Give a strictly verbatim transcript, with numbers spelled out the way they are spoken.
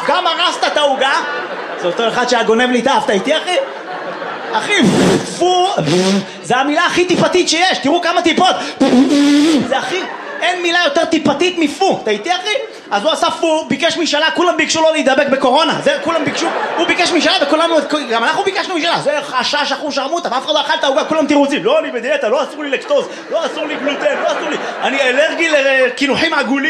גם הרסת את העוגה. זה אותו אחד שהגונב לי את האף, אתה איתי אחי? אחי, פו, זה המילה הכי טיפתית שיש, תראו כמה טיפות. זה הכי, אין מילה יותר טיפתית מפו, אתה איתי אחי? אז הוא עשה פו, ביקש משאלה, כולם ביקשו לו להידבק בקורונה, זה כולם ביקשו, הוא ביקש משאלה וכולנו, גם אנחנו ביקשנו משאלה, זה חשש אחו שרמוטה, ואף אחד לא אכל את העוגה, כולם תירוצים, לא אני בדיאטה, לא אסור לי לקטוז, לא אסור לי גלוטן, לא אסור לי, אני אלרגי לקינוחים עגולים.